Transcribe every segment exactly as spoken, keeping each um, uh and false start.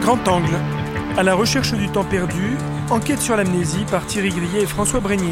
Grand angle. À la recherche du temps perdu, enquête sur l'amnésie par Thierry Grillet et François Brégnier.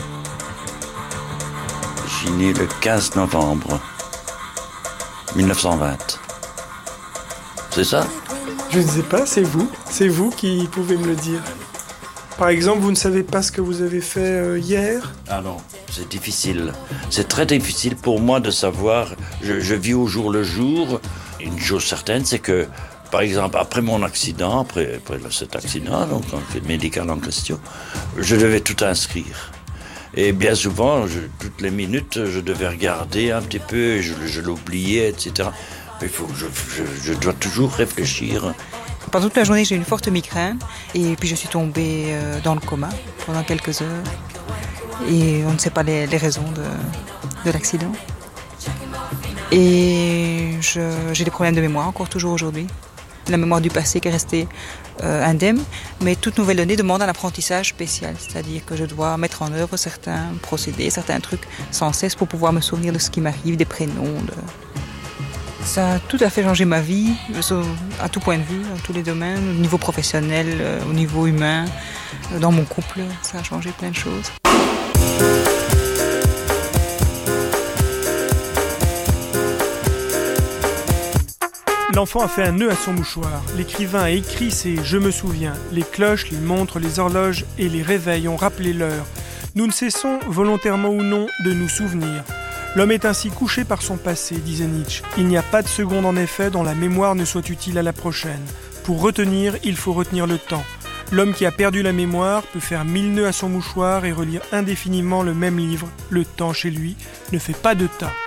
Je suis né le quinze novembre mille neuf cent vingt. C'est ça? Je ne sais pas, c'est vous. C'est vous qui pouvez me le dire. Par exemple, vous ne savez pas ce que vous avez fait euh, hier? Ah non, c'est difficile. C'est très difficile pour moi de savoir. Je, je vis au jour le jour. Une chose certaine, c'est que, par exemple, après mon accident, après, après cet accident, donc médical en question, je devais tout inscrire. Et bien souvent, je, toutes les minutes, je devais regarder un petit peu, je, je l'oubliais, et cetera. Mais il faut, je, je, je dois toujours réfléchir. Pendant toute la journée, j'ai eu une forte migraine et puis je suis tombée dans le coma pendant quelques heures. Et on ne sait pas les, les raisons de, de l'accident. Et je, j'ai des problèmes de mémoire encore toujours aujourd'hui. La mémoire du passé qui est restée euh, indemne, mais toute nouvelle donnée demande un apprentissage spécial. C'est-à-dire que je dois mettre en œuvre certains procédés, certains trucs sans cesse pour pouvoir me souvenir de ce qui m'arrive, des prénoms. De... Ça a tout à fait changé ma vie, à tout point de vue, dans tous les domaines, au niveau professionnel, au niveau humain, dans mon couple, ça a changé plein de choses. L'enfant a fait un nœud à son mouchoir. L'écrivain a écrit ses « Je me souviens ». Les cloches, les montres, les horloges et les réveils ont rappelé l'heure. Nous ne cessons, volontairement ou non, de nous souvenir. L'homme est ainsi couché par son passé, disait Nietzsche. Il n'y a pas de seconde en effet dont la mémoire ne soit utile à la prochaine. Pour retenir, il faut retenir le temps. L'homme qui a perdu la mémoire peut faire mille nœuds à son mouchoir et relire indéfiniment le même livre. Le temps, chez lui, ne fait pas de tas.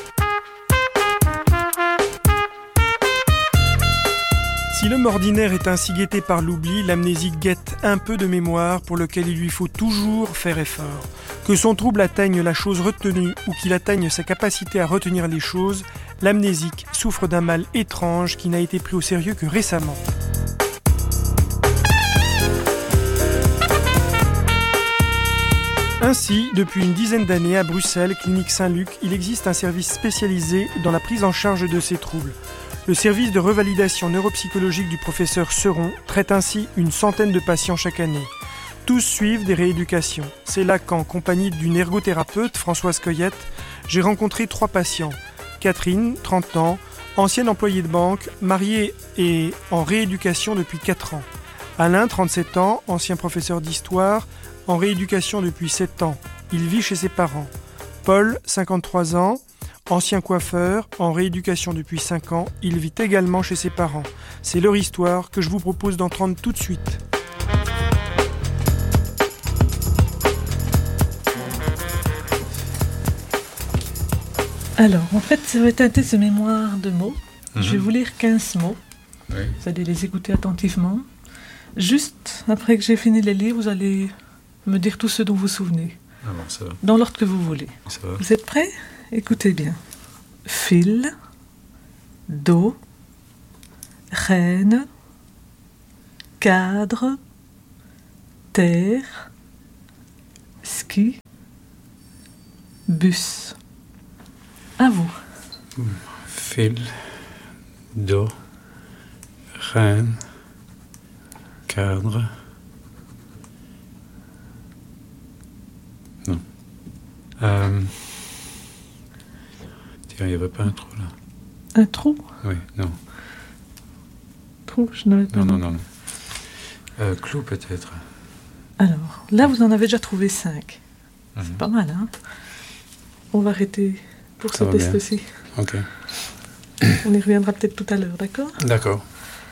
Si l'homme ordinaire est ainsi guetté par l'oubli, l'amnésie guette un peu de mémoire pour lequel il lui faut toujours faire effort. Que son trouble atteigne la chose retenue ou qu'il atteigne sa capacité à retenir les choses, l'amnésique souffre d'un mal étrange qui n'a été pris au sérieux que récemment. Ainsi, depuis une dizaine d'années à Bruxelles, clinique Saint-Luc, il existe un service spécialisé dans la prise en charge de ces troubles. Le service de revalidation neuropsychologique du professeur Seron traite ainsi une centaine de patients chaque année. Tous suivent des rééducations. C'est là qu'en compagnie d'une ergothérapeute, Françoise Coyette, j'ai rencontré trois patients. Catherine, trente ans, ancienne employée de banque, mariée et en rééducation depuis quatre ans. Alain, trente-sept ans, ancien professeur d'histoire, en rééducation depuis sept ans. Il vit chez ses parents. Paul, cinquante-trois ans, ancien coiffeur, en rééducation depuis cinq ans, il vit également chez ses parents. C'est leur histoire que je vous propose d'entendre tout de suite. Alors, en fait, ça va être un test de mémoire de mots. Mm-hmm. Je vais vous lire quinze mots. Oui. Vous allez les écouter attentivement. Juste après que j'ai fini de les lire, vous allez me dire tout ce dont vous vous souvenez. Ah bon, ça va. Dans l'ordre que vous voulez. Ça va. Vous êtes prêts ? Écoutez bien. Fil, dos, reine, cadre, terre, ski, bus. À vous. Fil, dos, reine, cadre. Non. Euh... Tiens, il n'y avait pas un trou là. Un trou ? Oui, non. Trou, je n'avais pas. Non, non, non. non. Euh, clou peut-être. Alors, là, vous en avez déjà trouvé cinq. Mm-hmm. C'est pas mal, hein ? On va arrêter pour Ça ce test-ci. Ok. On y reviendra peut-être tout à l'heure, d'accord ? D'accord.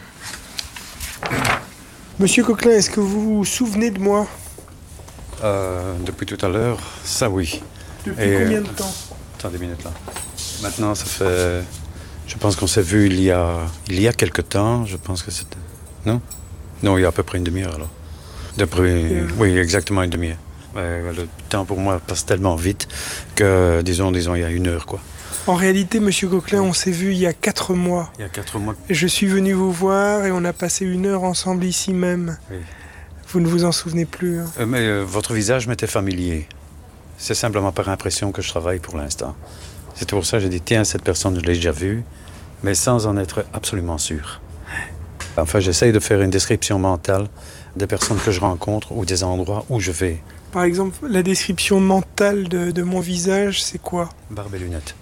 Monsieur Coquelin, est-ce que vous vous souvenez de moi ? Euh, depuis tout à l'heure, ça oui. Depuis Et, combien de temps ? Attends des minutes là. Maintenant, ça fait... Je pense qu'on s'est vu il y a, il y a quelque temps. Je pense que c'était... Non ? Non, il y a à peu près une demi-heure alors. Depuis... Euh... Oui, exactement une demi-heure. Euh, le temps pour moi passe tellement vite que, disons, disons, il y a une heure, quoi. En réalité, Monsieur Coquelin, on s'est vu il y a quatre mois. Il y a quatre mois. Je suis venu vous voir et on a passé une heure ensemble ici même. Oui. Vous ne vous en souvenez plus, hein ? euh, Mais euh, votre visage m'était familier. C'est simplement par impression que je travaille pour l'instant. C'est pour ça que j'ai dit, tiens, cette personne, je l'ai déjà vue, mais sans en être absolument sûr. Enfin, j'essaye de faire une description mentale des personnes que je rencontre ou des endroits où je vais. Par exemple, la description mentale de, de mon visage, c'est quoi? Barbe et lunettes.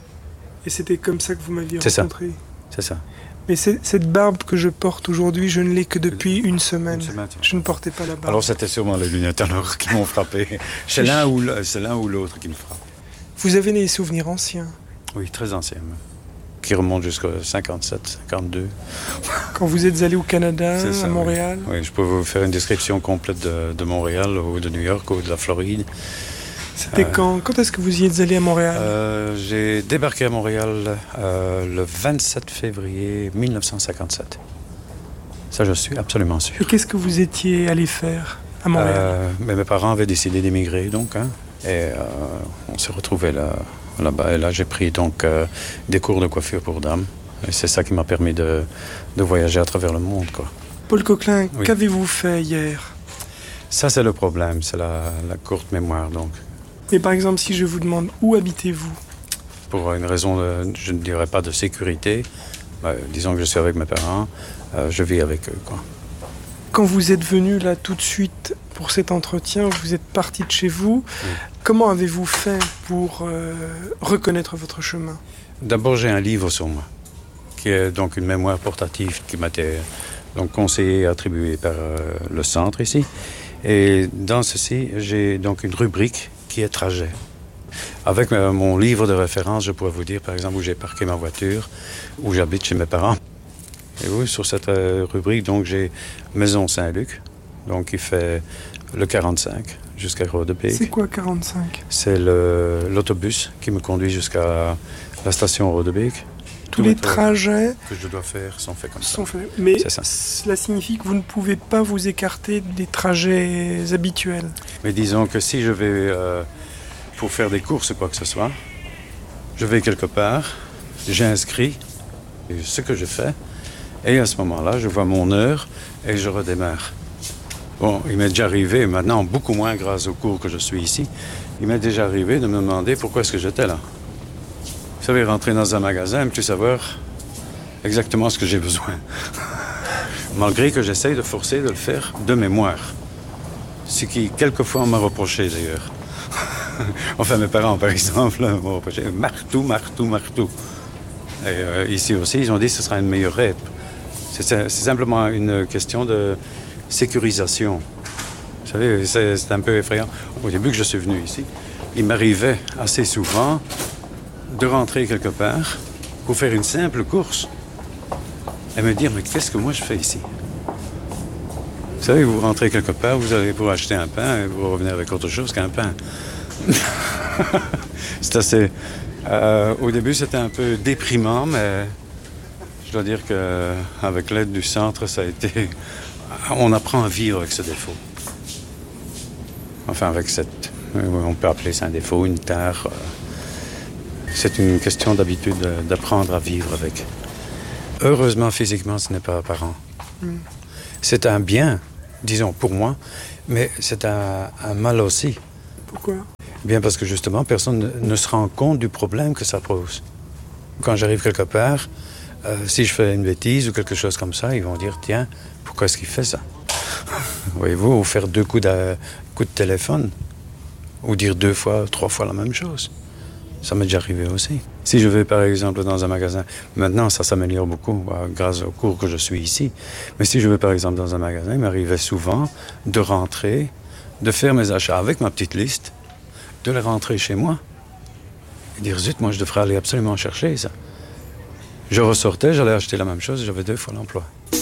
Et c'était comme ça que vous m'aviez C'est rencontré? C'est ça. Mais c'est, cette barbe que je porte aujourd'hui, je ne l'ai que depuis une semaine. Une semaine. Je ne portais pas la barbe. Alors c'était sûrement les lunettes alors qui m'ont frappé. C'est l'un ou, le, c'est l'un ou l'autre qui me frappe. Vous avez des souvenirs anciens? Oui, très anciens. Qui remontent jusqu'à cinquante-sept, cinquante-deux. Quand vous êtes allé au Canada, C'est ça, à Montréal? Oui. oui, je peux vous faire une description complète de, de Montréal ou de New York ou de la Floride. C'était euh, quand Quand est-ce que vous y êtes allé à Montréal? euh, J'ai débarqué à Montréal euh, le vingt-sept février mille neuf cent cinquante-sept. Ça, je suis absolument sûr. Et qu'est-ce que vous étiez allé faire à Montréal? euh, mais Mes parents avaient décidé d'émigrer, donc, hein, et euh, on s'est retrouvés là, là-bas. Et là, j'ai pris donc euh, des cours de coiffure pour dames. Et c'est ça qui m'a permis de, de voyager à travers le monde, quoi. Paul Coquelin, oui. Qu'avez-vous fait hier? Ça, c'est le problème, c'est la, la courte mémoire, donc. Mais par exemple, si je vous demande où habitez-vous? Pour une raison, de, je ne dirais pas de sécurité, bah, disons que je suis avec mes parents, euh, je vis avec eux, quoi. Quand vous êtes venu là tout de suite pour cet entretien, vous êtes parti de chez vous. Oui. Comment avez-vous fait pour euh, reconnaître votre chemin? D'abord, j'ai un livre sur moi, qui est donc une mémoire portative qui m'a été donc conseillée et attribuée par euh, le centre ici. Et dans ceci, j'ai donc une rubrique qui est trajet. Avec euh, mon livre de référence, je pourrais vous dire, par exemple, où j'ai parqué ma voiture, où j'habite chez mes parents. Et oui, sur cette euh, rubrique, donc, j'ai Maison Saint-Luc, donc qui fait le quarante-cinq jusqu'à Rodebeke. C'est quoi quarante-cinq? C'est le, l'autobus qui me conduit jusqu'à la station Rodebeke. Tous les trajets que je dois faire sont faits comme sont ça. Faits. Mais c'est ça. Cela signifie que vous ne pouvez pas vous écarter des trajets habituels. Mais disons que si je vais euh, pour faire des courses ou quoi que ce soit, je vais quelque part, j'inscris ce que je fais, et à ce moment-là, je vois mon heure et je redémarre. Bon, il m'est déjà arrivé, maintenant beaucoup moins grâce au cours que je suis ici, il m'est déjà arrivé de me demander pourquoi est-ce que j'étais là. Vous savez, rentrer dans un magasin et puis savoir exactement ce que j'ai besoin. Malgré que j'essaye de forcer de le faire de mémoire. Ce qui, quelquefois, on m'a reproché, d'ailleurs. Enfin, mes parents, par exemple, m'ont reproché martou, martou, martou. Et euh, ici aussi, ils ont dit que ce sera une meilleure aide. C'est, c'est simplement une question de sécurisation. Vous savez, c'est, c'est un peu effrayant. Au début que je suis venu ici, il m'arrivait assez souvent de rentrer quelque part pour faire une simple course et me dire, mais qu'est-ce que moi je fais ici? Vous savez, vous rentrez quelque part, vous allez pour acheter un pain et vous revenez avec autre chose qu'un pain. C'est assez... Euh, au début, c'était un peu déprimant, mais je dois dire qu'avec l'aide du centre, ça a été... On apprend à vivre avec ce défaut. Enfin, avec cette... On peut appeler ça un défaut, une tare... C'est une question d'habitude d'apprendre à vivre avec. Heureusement, physiquement, ce n'est pas apparent. Mm. C'est un bien, disons, pour moi, mais c'est un, un mal aussi. Pourquoi? Bien parce que justement, personne ne, ne se rend compte du problème que ça pose. Quand j'arrive quelque part, euh, si je fais une bêtise ou quelque chose comme ça, ils vont dire, tiens, pourquoi est-ce qu'il fait ça? Voyez-vous, ou faire deux coups de, coups de téléphone, ou dire deux fois, trois fois la même chose. Ça m'est déjà arrivé aussi. Si je vais par exemple dans un magasin, maintenant ça s'améliore beaucoup euh, grâce au cours que je suis ici, mais si je vais par exemple dans un magasin, il m'arrivait souvent de rentrer, de faire mes achats avec ma petite liste, de les rentrer chez moi et dire zut, moi je devrais aller absolument chercher ça. Je ressortais, j'allais acheter la même chose, j'avais deux fois l'emploi.